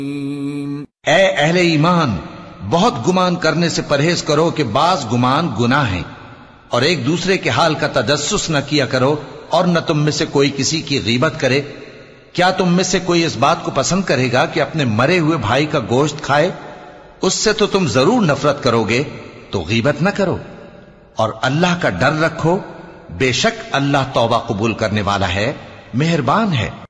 ए अहले ईमान, बहुत गुमान करने से परहेज करो कि बाज गुमान गुनाह है, और एक दूसरे के हाल का तजस्सुस न किया करो, और न तुम में से कोई किसी की गीबत करे। क्या तुम में से कोई इस बात को पसंद करेगा कि अपने मरे हुए भाई का गोश्त खाए? उससे तो तुम जरूर नफरत करोगे, तो गीबत न करो और अल्लाह का डर रखो। बेशक अल्लाह तौबा कबूल करने वाला है, मेहरबान है।